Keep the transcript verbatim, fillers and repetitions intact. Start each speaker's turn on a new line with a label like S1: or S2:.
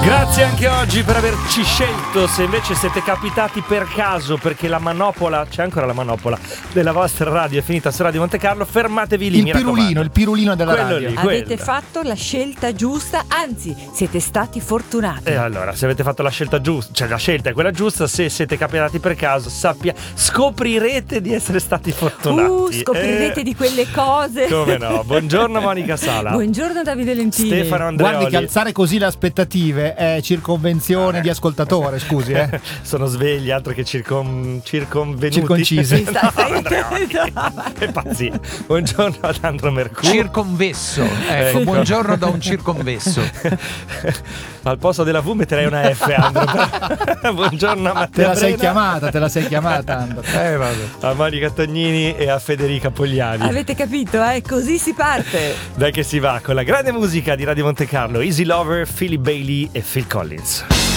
S1: Grazie anche oggi per averci scelto. Se invece siete capitati per caso perché la manopola, c'è ancora la manopola della vostra radio è finita su Radio Monte Carlo, fermatevi lì.
S2: Il pirulino, il pirulino della
S1: quello
S2: radio.
S1: Lì,
S3: Avete
S1: quello.
S3: fatto la scelta giusta, anzi siete stati fortunati.
S1: E allora, se avete fatto la scelta giusta, cioè la scelta è quella giusta, se siete capitati per caso, sappia, scoprirete di essere stati fortunati.
S3: Uh, scoprirete
S1: Eh,
S3: di quelle cose.
S1: Come no? Buongiorno Monica Sala.
S3: Buongiorno Davide Lentini.
S1: Stefano Andreoli.
S2: Guardi che alzare così le aspettative è circonvenzione di ascoltatore, scusi, eh.
S1: Sono svegli, altro che circon... circonvenuti.
S2: Circoncisi.
S3: Sta- stai-
S1: Andreoli. È pazzia. Buongiorno ad Andro Mercurio.
S4: Circonvesso, ecco,
S1: Ecco.
S4: buongiorno da un circonvesso.
S1: Al posto della V metterei una F, Andro. però- Buongiorno a
S2: Te
S1: Matteo
S2: la sei
S1: Brena,
S2: chiamata, te la sei chiamata, Andro.
S4: Eh, vabbè.
S1: a Monica Tognini e a Federica Pogliani.
S3: Avete capito, eh? Così si parte.
S1: Dai che si va con la grande musica di Radio Monte Carlo, Easy Lover, Philly Bailey e Phil Collins.